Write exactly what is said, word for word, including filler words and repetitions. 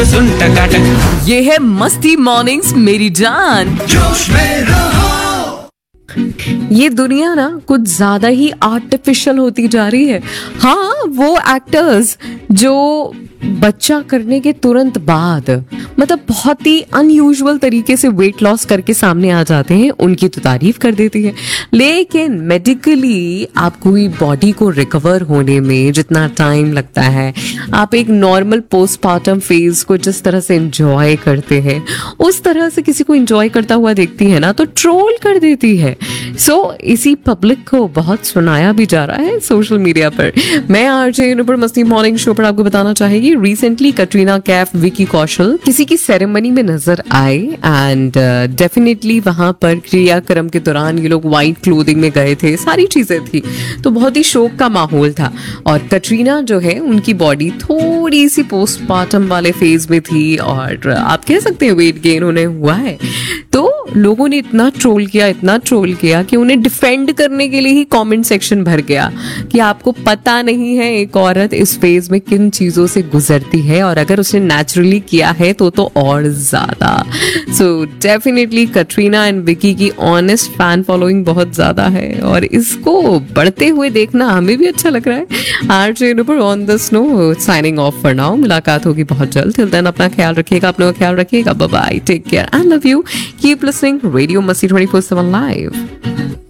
तो सुन टकाटक। ये है मस्ती मॉर्निंग्स मेरी जान। जोश में रहो। ये दुनिया ना कुछ ज्यादा ही आर्टिफिशियल होती जा रही है। हाँ, वो एक्टर्स जो बच्चा करने के तुरंत बाद मतलब बहुत ही अनयूजुअल तरीके से वेट लॉस करके सामने आ जाते हैं, उनकी तो तारीफ कर देती है, लेकिन मेडिकली आपको बॉडी को रिकवर होने में जितना टाइम लगता है, आप एक नॉर्मल पोस्टमार्टम फेज को जिस तरह से एंजॉय करते हैं उस तरह से किसी को एंजॉय करता हुआ देखती है ना तो ट्रोल कर देती है। सो so, इसी पब्लिक को बहुत सुनाया भी जा रहा है सोशल मीडिया पर। मैं आरजे नुपुर मस्ती मॉर्निंग शो पर आपको बताना चाहेगी, रिसेंटली कटरीना कैफ, विकी कौशल किसी की सेरेमनी में नजर आए एंड डेफिनेटली वहां पर क्रियाक्रम के दौरान ये लोग व्हाइट क्लोथिंग में गए थे, सारी चीजें थी तो बहुत ही शोक का माहौल था। और कटरीना जो है उनकी बॉडी थोड़ी सी पोस्टमार्टम वाले फेज में थी और आप कह सकते हैं वेट गेन उन्हें हुआ है। तो लोगों ने इतना ट्रोल किया इतना ट्रोल किया कि उन्हें डिफेंड करने के लिए ही कमेंट सेक्शन भर गया कि आपको पता नहीं है एक औरत इस फेज में किन चीजों से गुजरती है और अगर उसने नेचुरली किया है तो तो और ज्यादा। So definitely Katrina and Vicky की ऑनेस्ट फैन फॉलोइंग बहुत ज्यादा है और इसको बढ़ते हुए देखना हमें भी अच्छा लग रहा है। RJ Nupur on the snow signing off for now. मुलाकात होगी बहुत जल्द। टिल देन अपना ख्याल रखिएगा, अपना ख्याल रखिएगा। Bye bye, take care, I love you, keep listening radio मस्ती ट्वेंटी फोर सेवन लाइव।